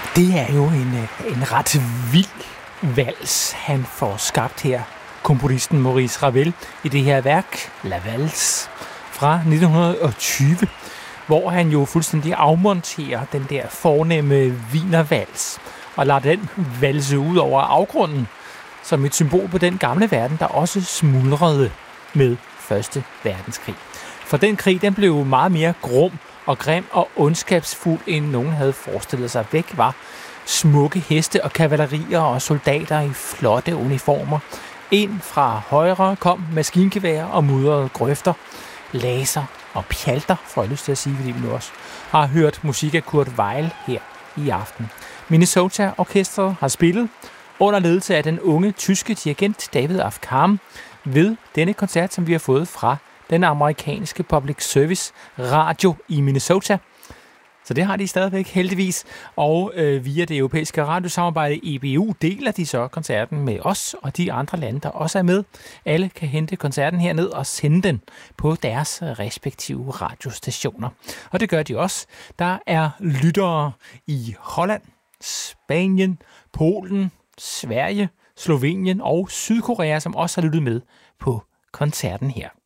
Det er jo en ret vild vals, han får skabt her, komponisten Maurice Ravel, i det her værk, La Valse, fra 1920, hvor han jo fuldstændig afmonterer den der fornemme wienervals, og lader den valse ud over afgrunden, som et symbol på den gamle verden, der også smuldrede med Første Verdenskrig. For den krig, den blev meget mere grum og grim og ondskabsfuld, end nogen havde forestillet sig. Væk var smukke heste og kavalerier og soldater i flotte uniformer. Ind fra højre kom maskingevær og mudrede grøfter, laser og pjalter, får jeg lyst til at sige, fordi vi nu også har hørt musik af Kurt Weill her i aften. Minnesota Orkestret har spillet under ledelse af den unge tyske dirigent David Afkam ved denne koncert, som vi har fået fra den amerikanske public service radio i Minnesota. Så det har de stadigvæk heldigvis, og via det europæiske radiosamarbejde EBU deler de så koncerten med os og de andre lande, der også er med. Alle kan hente koncerten herned og sende den på deres respektive radiostationer. Og det gør de også. Der er lyttere i Holland, Spanien, Polen, Sverige, Slovenien og Sydkorea, som også har lyttet med på koncerten her.